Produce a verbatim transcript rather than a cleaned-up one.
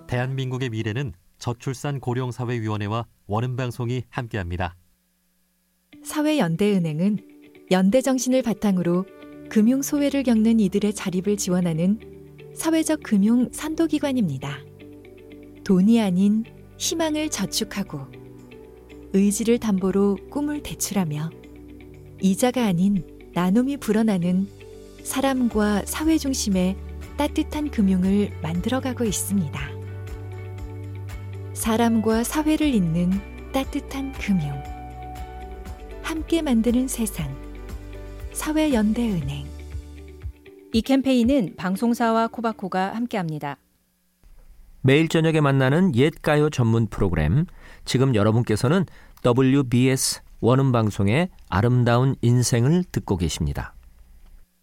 대한민국의 미래는 저출산 고령사회위원회와 원음방송이 함께합니다. 사회연대은행은 연대 정신을 바탕으로 금융 소외를 겪는 이들의 자립을 지원하는 사회적 금융 선도기관입니다. 돈이 아닌 희망을 저축하고 의지를 담보로 꿈을 대출하며 이자가 아닌 나눔이 불어나는 사람과 사회 중심의 따뜻한 금융을 만들어가고 있습니다. 사람과 사회를 잇는 따뜻한 금융. 함께 만드는 세상. 사회연대은행. 이 캠페인은 방송사와 코바코가 함께합니다. 매일 저녁에 만나는 옛가요 전문 프로그램. 지금 여러분께서는 더블유비에스 원음방송의 아름다운 인생을 듣고 계십니다.